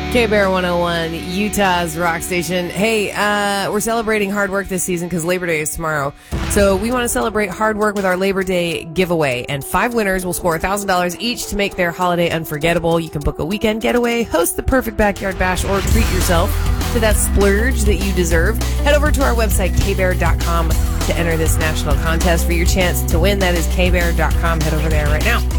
K-Bear 101, Utah's rock station. Hey, we're celebrating hard work this season because Labor Day is tomorrow. So we want to celebrate hard work with our Labor Day giveaway. And 5 winners will score $1,000 each to make their holiday unforgettable. You can book a weekend getaway, host the perfect backyard bash, or treat yourself to that splurge that you deserve. Head over to our website, kbear.com, to enter this national contest for your chance to win. That is kbear.com. Head over there right now.